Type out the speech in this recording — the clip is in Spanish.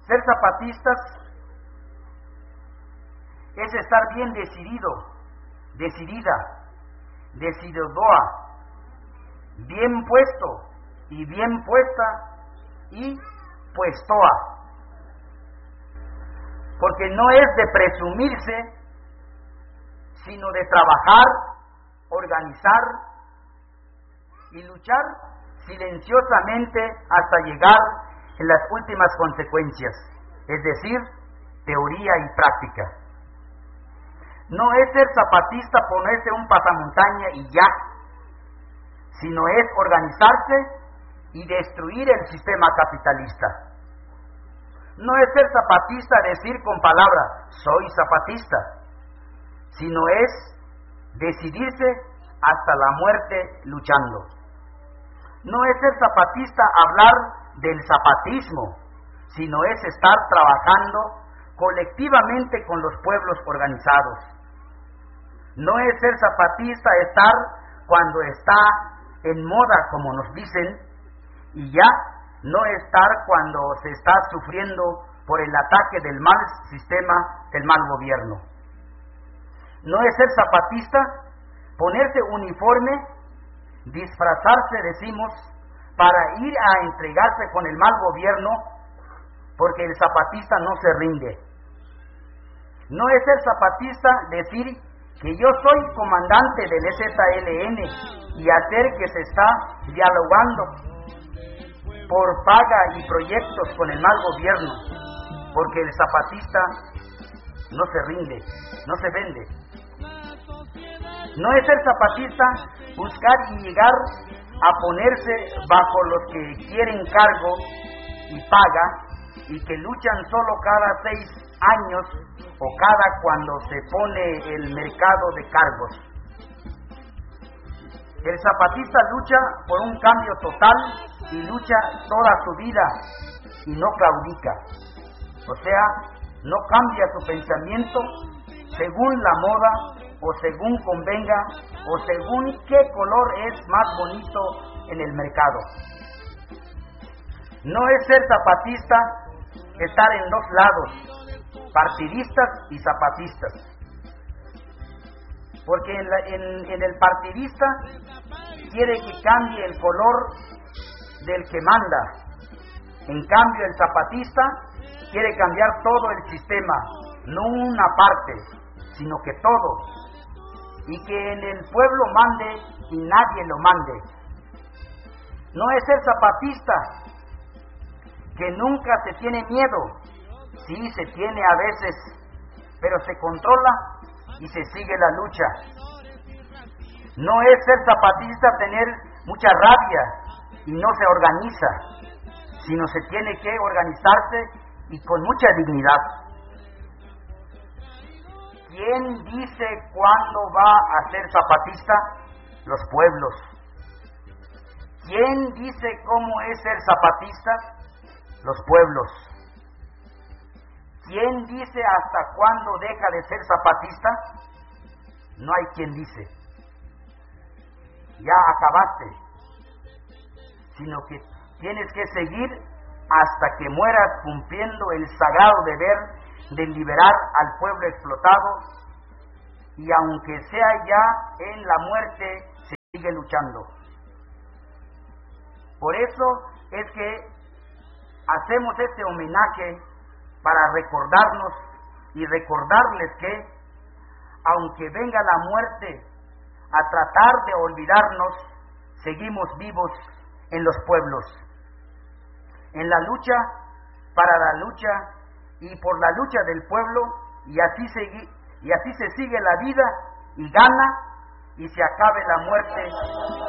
Ser zapatistas es estar bien decidido, decidida, decididora, bien puesto y bien puesta y puestoa. Porque no es de presumirse, sino de trabajar, organizar y luchar silenciosamente hasta llegar en las últimas consecuencias, es decir, teoría y práctica. No es ser zapatista ponerse un pasamontaña y ya, sino es organizarse y destruir el sistema capitalista. No es ser zapatista decir con palabras, soy zapatista, sino es decidirse hasta la muerte luchando. No es ser zapatista hablar del zapatismo, sino es estar trabajando colectivamente con los pueblos organizados. No es ser zapatista estar cuando está en moda, como nos dicen, y ya no estar cuando se está sufriendo por el ataque del mal sistema, del mal gobierno. No es ser zapatista ponerse uniforme, disfrazarse, decimos, para ir a entregarse con el mal gobierno, porque el zapatista no se rinde. No es ser zapatista decir que yo soy comandante del EZLN y hacer que se está dialogando por paga y proyectos con el mal gobierno, porque el zapatista no se rinde, no se vende. No es ser zapatista buscar y llegar a ponerse bajo los que quieren cargo y paga y que luchan solo cada 6 años o cada cuando se pone el mercado de cargos. El zapatista lucha por un cambio total y lucha toda su vida y no claudica. O sea, no cambia su pensamiento según la moda o según convenga o según qué color es más bonito en el mercado. No es ser zapatista estar en dos lados, partidistas y zapatistas. Porque en el partidista quiere que cambie el color del que manda. En cambio, el zapatista quiere cambiar todo el sistema, no una parte, sino que todo. Y que en el pueblo mande y nadie lo mande. No es ser zapatista que nunca se tiene miedo. Sí, se tiene a veces, pero se controla y se sigue la lucha. No es ser zapatista tener mucha rabia y no se organiza, sino se tiene que organizarse y con mucha dignidad. ¿Quién dice cuándo va a ser zapatista? Los pueblos. ¿Quién dice cómo es ser zapatista? Los pueblos. ¿Quién dice hasta cuándo deja de ser zapatista? No hay quien dice. Ya acabaste. Sino que tienes que seguir hasta que mueras cumpliendo el sagrado deber de liberar al pueblo explotado, y aunque sea ya en la muerte, se sigue luchando. Por eso es que hacemos este homenaje para recordarnos y recordarles que, aunque venga la muerte a tratar de olvidarnos, seguimos vivos en los pueblos, en la lucha, para la lucha y por la lucha del pueblo, y así se sigue la vida y gana y se acabe la muerte.